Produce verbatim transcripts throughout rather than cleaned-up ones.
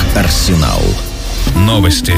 Арсенал. Новости.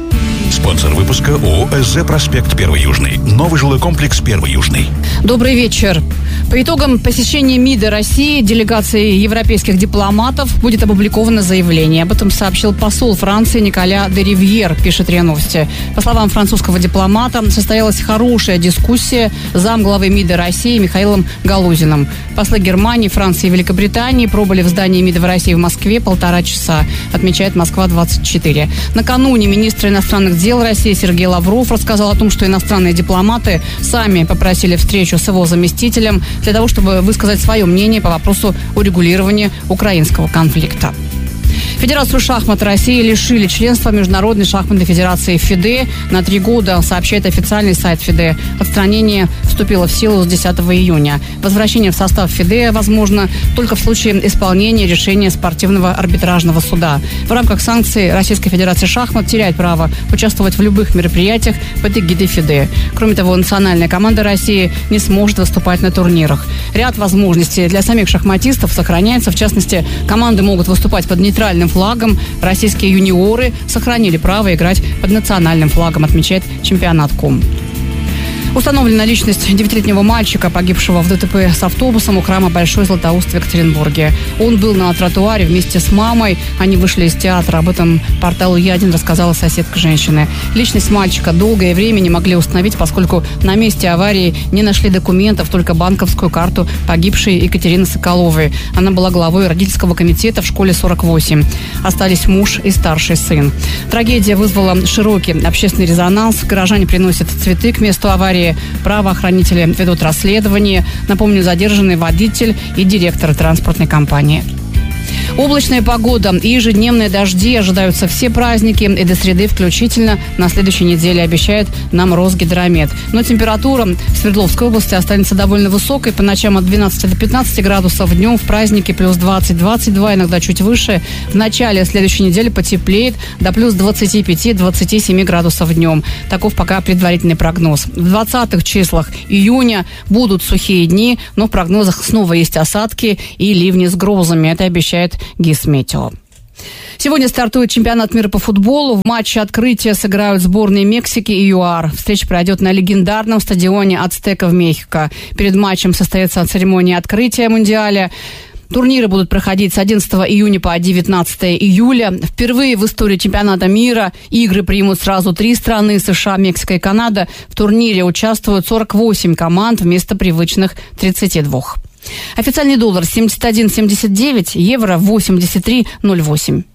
Спонсор выпуска ООО «СЗ Проспект Первый Южный». Новый жилой комплекс Первый Южный. Добрый вечер. По итогам посещения МИДа России делегации европейских дипломатов будет опубликовано заявление. Об этом сообщил посол Франции Николя де Ривьер, пишет РИА Новости. По словам французского дипломата, состоялась хорошая дискуссия с замглавой МИДа России Михаилом Галузиным. Послы Германии, Франции и Великобритании пробыли в здании МИДа в России в Москве полтора часа, отмечает Москва двадцать четыре. Накануне министр иностранных дел России Сергей Лавров рассказал о том, что иностранные дипломаты сами попросили встречу с его заместителем для того, чтобы высказать свое мнение по вопросу урегулирования украинского конфликта. Федерацию шахмат России лишили членства Международной шахматной федерации ФИДЕ на три года, сообщает официальный сайт ФИДЕ. Отстранение вступило в силу с десятого июня. Возвращение в состав ФИДЕ возможно только в случае исполнения решения спортивного арбитражного суда. В рамках санкций Российской Федерации шахмат теряет право участвовать в любых мероприятиях под эгидой ФИДЕ. Кроме того, национальная команда России не сможет выступать на турнирах. Ряд возможностей для самих шахматистов сохраняется. В частности, команды могут выступать под нейтральным флагом. Российские юниоры сохранили право играть под национальным флагом, отмечает чемпионат точка ком. Установлена личность девятилетнего мальчика, погибшего в ДТП с автобусом у храма Большой Златоуст в Екатеринбурге. Он был на тротуаре вместе с мамой. Они вышли из театра. Об этом порталу Я один рассказала соседка женщины. Личность мальчика долгое время не могли установить, поскольку на месте аварии не нашли документов, только банковскую карту погибшей Екатерины Соколовой. Она была главой родительского комитета в школе сорок восемь. Остались муж и старший сын. Трагедия вызвала широкий общественный резонанс. Горожане приносят цветы к месту аварии. Правоохранители ведут расследование. Напомню, задержанный водитель и директор транспортной компании. Облачная погода и ежедневные дожди ожидаются все праздники и до среды включительно на следующей неделе, обещает нам Росгидромет. Но температура в Свердловской области останется довольно высокой. По ночам от двенадцати до пятнадцати градусов, днем в праздники плюс двадцать - двадцать два, иногда чуть выше. В начале следующей недели потеплеет до плюс двадцати пяти - двадцати семи градусов днем. Таков пока предварительный прогноз. В двадцатых числах июня будут сухие дни, но в прогнозах снова есть осадки и ливни с грозами. Это обещает Гисметео. Сегодня стартует чемпионат мира по футболу. В матче открытия сыграют сборные Мексики и ЮАР. Встреча пройдет на легендарном стадионе Ацтека в Мехико. Перед матчем состоится церемония открытия Мундиаля. Турниры будут проходить с одиннадцатого июня по девятнадцатого июля. Впервые в истории чемпионата мира игры примут сразу три страны – США, Мексика и Канада. В турнире участвуют сорок восемь команд вместо привычных тридцати двух. Официальный доллар семьдесят один семьдесят девять, евро восемьдесят три ноль восемь.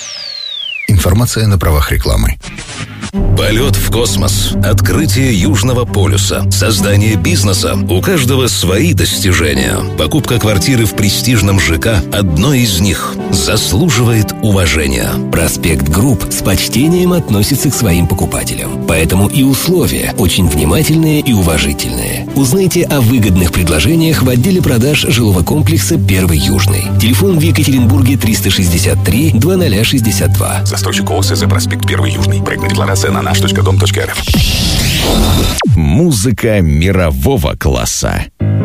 Информация на правах рекламы. Полет в космос, открытие Южного полюса, создание бизнеса. У каждого свои достижения. Покупка квартиры в престижном ЖК – одно из них. Заслуживает уважения. Проспект Групп с почтением относится к своим покупателям. Поэтому и условия очень внимательные и уважительные. Узнайте о выгодных предложениях в отделе продаж жилого комплекса «Первый Южный». Телефон в Екатеринбурге триста шестьдесят три двадцать шестьдесят два. Застройщик ООО «СЗ Проспект Первый Южный». Проектная декларация на наш точка дом точка эр эф. Музыка мирового класса.